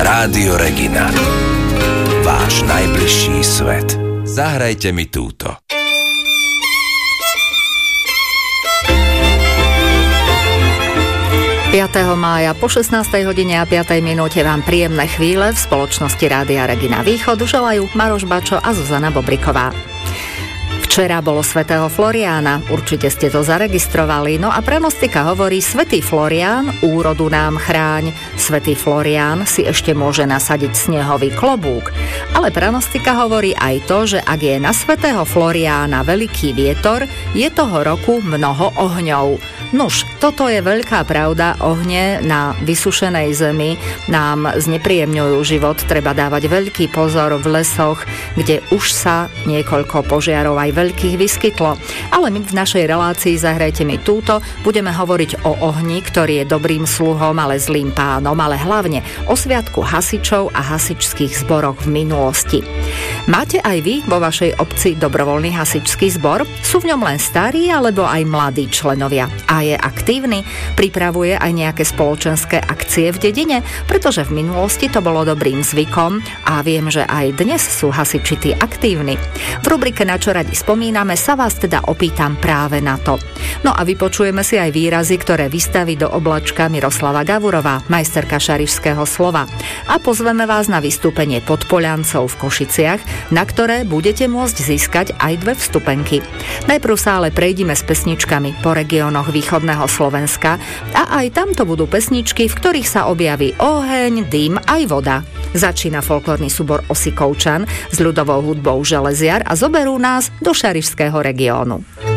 Rádio Regina. Váš najbližší svet. Zahrajte mi túto. Mája po 16. hodine a 5. minúte vám príjemné chvíle v spoločnosti Rádia Regina Východ želajú Maroš Bačo a Zuzana Bobriková. Včera bolo svätého Floriána, určite ste to zaregistrovali, no a pranostika hovorí: Svätý Florián, úrodu nám chráň. Svätý Florián si ešte môže nasadiť snehový klobúk. Ale pranostika hovorí aj to, že ak je na svätého Floriána veľký vietor, je toho roku mnoho ohňov. Nuž, toto je veľká pravda, ohne na vysušenej zemi nám znepríjemňujú život, treba dávať veľký pozor v lesoch, kde už sa niekoľko požiarov aj veľkých vyskytlo. Ale my v našej relácii Zahrajte mi túto budeme hovoriť o ohni, ktorý je dobrým sluhom, ale zlým pánom, ale hlavne o sviatku hasičov a hasičských zboroch v minulosti. Máte aj vy vo vašej obci dobrovoľný hasičský zbor? Sú v ňom len starí alebo aj mladí členovia? A je aktívny? Pripravuje aj nejaké spoločenské akcie v dedine? Pretože v minulosti to bolo dobrým zvykom a viem, že aj dnes sú hasiči tí aktívni. V rubrike Na čo radi spomíname sa vás teda opýtam práve na to. No a vypočujeme si aj výrazy, ktoré vystaví do oblačka Miroslava Gavurová, majsterka šarišského slova. A pozveme vás na vystúpenie Podpoľancov v Košiciach, na ktoré budete môcť získať aj 2 vstupenky. Najprv sa ale prejdime s pesničkami po regiónoch východného Slovenska a aj tamto budú pesničky, v ktorých sa objaví oheň, dym aj voda. Začína folklórny súbor Osikovčan s ľudovou hudbou Železiar a zoberú nás do šarišského regiónu.